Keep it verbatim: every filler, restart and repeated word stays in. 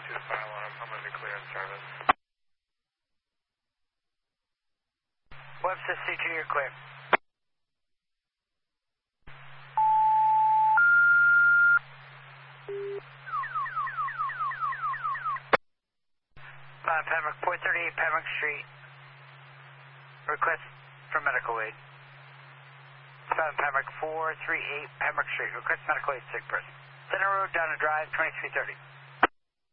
two five one, I'm going to be clear in service. Webster C two, you're clear. Uh, Pembroke, four thirty-eight Pembroke Street. Request for medical aid. seven Pembroke, four thirty-eight Pembroke Street. Request medical aid, sick person. Center Road, down a drive, twenty-three thirty.